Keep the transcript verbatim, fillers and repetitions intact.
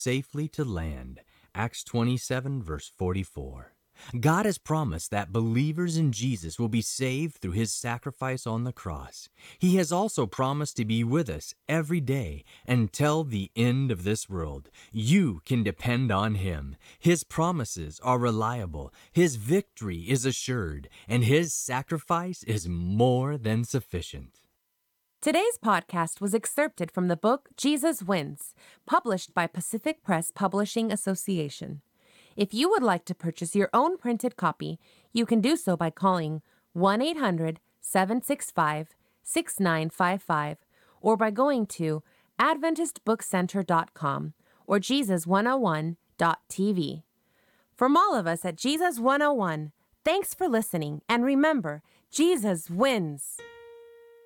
safely to land. Acts twenty-seven, verse forty-four. God has promised that believers in Jesus will be saved through his sacrifice on the cross. He has also promised to be with us every day until the end of this world. You can depend on him. His promises are reliable. His victory is assured, and his sacrifice is more than sufficient. Today's podcast was excerpted from the book Jesus Wins, published by Pacific Press Publishing Association. If you would like to purchase your own printed copy, you can do so by calling one eight hundred, seven six five, six nine five five or by going to adventist book center dot com or jesus one oh one dot t v. From all of us at Jesus one oh one, thanks for listening, and remember, Jesus wins!